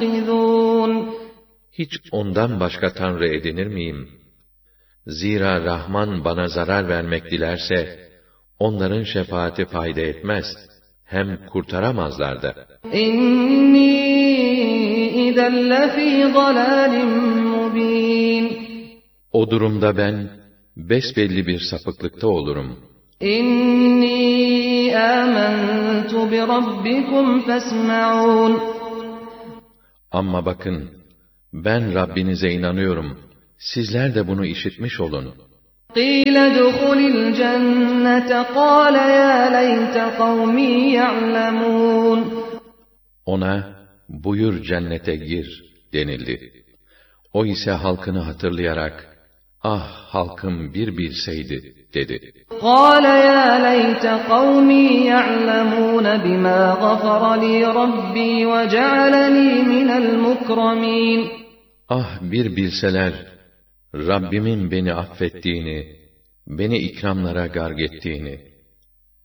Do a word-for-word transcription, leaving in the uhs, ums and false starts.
Hiç ondan başka Tanrı edinir miyim? Zira Rahman bana zarar vermek dilerse, onların şefaati fayda etmez, hem kurtaramazlar da. İnni izen lefî dalâlim mubîn. O durumda ben, besbelli bir sapıklıkta olurum. İnni âmentu bi rabbikum fesma'ûn. Ama bakın, ben Rabbinize inanıyorum. Sizler de bunu işitmiş olun. قِيلَ ادْخُلِ الْجَنَّةَ قَالَ يَا لَيْتَ قَوْمِي يَعْلَمُونَ. Ona, buyur cennete gir denildi. O ise halkını hatırlayarak, ah halkım bir bilseydi dedi. قَالَ يَا لَيْتَ قَوْمِي يَعْلَمُونَ بِمَا غَفَرَ لِي رَبِّي وَجَعَلَنِي مِنَ الْمُكْرَمِينَ. Ah bir bilseler, Rabbimin beni affettiğini, beni ikramlara garg ettiğini.